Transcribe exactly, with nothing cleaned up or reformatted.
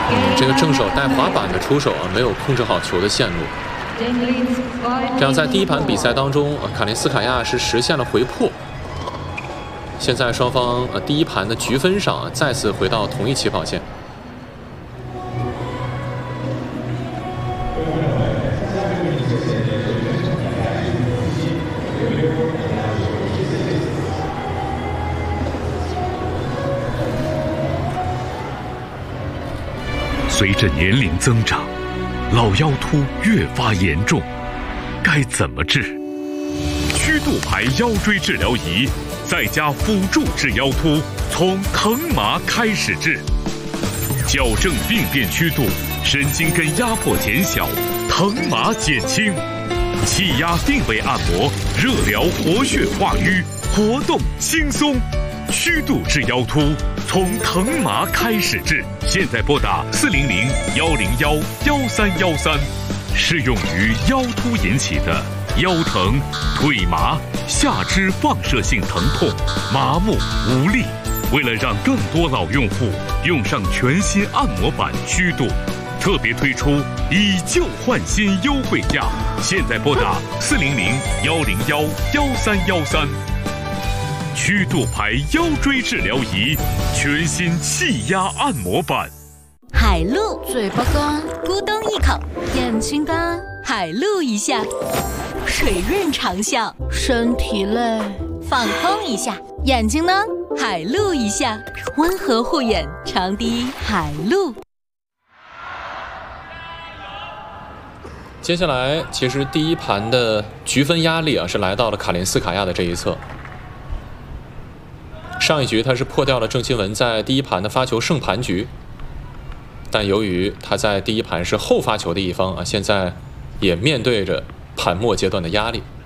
嗯，这个正手带滑板的出手啊，没有控制好球的线路。这样在第一盘比赛当中，卡林斯卡娅是实现了回破。现在双方呃第一盘的局分上啊，再次回到同一起跑线。 随着年龄增长，老腰突越发严重，该怎么治？曲度牌腰椎治疗仪再加辅助治腰突，从疼麻开始治，矫正病变曲度，神经根压迫减小，疼麻减轻，气压定位按摩，热疗活血化瘀，活动轻松。曲度治腰突，从疼麻开始治。现在拨打四零零幺零幺幺三幺三，适用于腰突引起的腰疼、腿麻、下肢放射性疼痛、麻木无力。为了让更多老用户用上全新按摩板曲度，特别推出以旧换新优惠价。现在拨打四零零幺零幺幺三幺三。曲度牌腰椎治疗仪，全新气压按摩板。 海陆，嘴巴干，咕咚一口；眼睛干，海陆一下；水润长效，身体累，放空一下；眼睛呢，海陆一下，温和护眼，长滴海陆。 接下来，其实第一盘的局分压力啊，是来到了卡林斯卡娅的这一侧。上一局他是破掉了郑钦文在第一盘的发球胜盘局，但由于他在第一盘是后发球的一方啊，现在也面对着盘末阶段的压力。